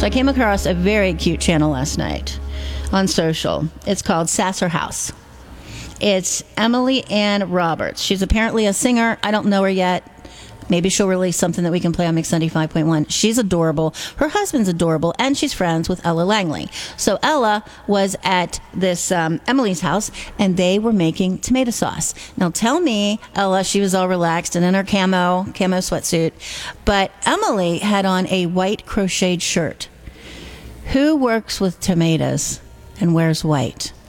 So I came across a very cute channel last night on social. It's called Sasser House. It's Emily Ann Roberts. She's apparently a singer. I don't know her yet. Maybe she'll release something that we can play on Mix 95.1. She's adorable. Her husband's adorable. And she's friends with Ella Langley. So Ella was at this Emily's house, and they were making tomato sauce. Now tell me, Ella, she was all relaxed and in her camo sweatsuit. But Emily had on a white crocheted shirt. Who works with tomatoes and wears white?